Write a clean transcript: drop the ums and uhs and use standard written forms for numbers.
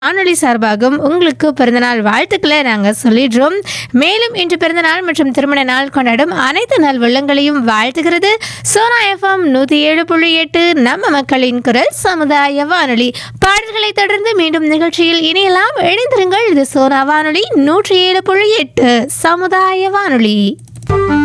வானொலி சார்பாகவும் உங்களுக்கு பிறந்தநாள் வாழ்த்துக்களை நாங்கள் சொல்லிடுறோம். மேலும் இன்று பிறந்தநாள் மற்றும் திருமண நாள் கொண்டாடும் அனைத்து நாள் வெள்ளங்களையும் வாழ்த்துகிறது சோனா எஃப்எம் 107.8 நம்ம மக்களின் குரல் சமுதாய வானொலி. பாடல்களை தொடர்ந்து மீண்டும் நிகழ்ச்சியில் இணையலாம். இணைந்திருங்கள். இது சோனா வானொலி 107.8 சமுதாய வானொலி.